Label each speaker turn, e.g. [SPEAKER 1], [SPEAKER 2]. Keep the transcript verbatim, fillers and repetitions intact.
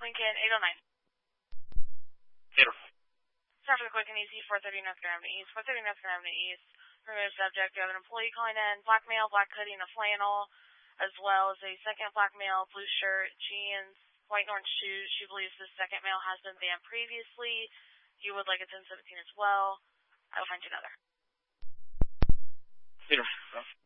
[SPEAKER 1] Lincoln eight oh nine.
[SPEAKER 2] Zero.
[SPEAKER 1] Start for the quick and easy, four thirty North Grand Avenue East. four thirty North Grand Avenue East. Remove subject, you have an employee calling in, black male, black hoodie, and a flannel, as well as a second black male, blue shirt, jeans, white and orange shoes. She believes this second male has been banned previously. You would like a ten seventeen as well. I will find you another.
[SPEAKER 2] Zero.